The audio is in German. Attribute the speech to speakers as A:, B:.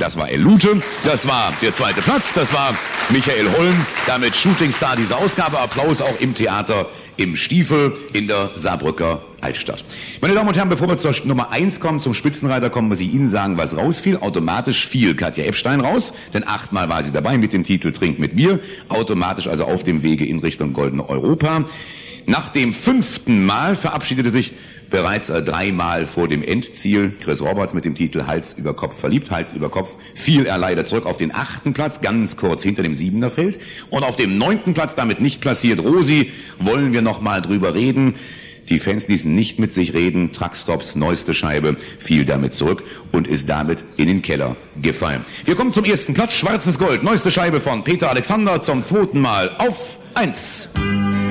A: Das war Elute, das war der zweite Platz, das war Michael Holm, damit Shootingstar dieser Ausgabe. Applaus auch im Theater im Stiefel in der Saarbrücker Altstadt. Meine Damen und Herren, bevor wir zur Nummer 1 kommen, zum Spitzenreiter kommen, muss ich Ihnen sagen, was rausfiel. Automatisch fiel Katja Epstein raus, denn 8-mal war sie dabei mit dem Titel Trink mit mir. Automatisch also auf dem Wege in Richtung Goldene Europa. Nach dem 5. Mal verabschiedete sich bereits 3-mal vor dem Endziel Chris Roberts mit dem Titel Hals über Kopf verliebt. Hals über Kopf fiel er leider zurück auf den 8. Platz, ganz kurz hinter dem 7er Feld. Und auf dem 9. Platz, damit nicht platziert, Rosi, wollen wir noch mal drüber reden. Die Fans ließen nicht mit sich reden. Truckstops neueste Scheibe fiel damit zurück und ist damit in den Keller gefallen. Wir kommen zum ersten Platz. Schwarzes Gold, neueste Scheibe von Peter Alexander zum 2. Mal auf 1.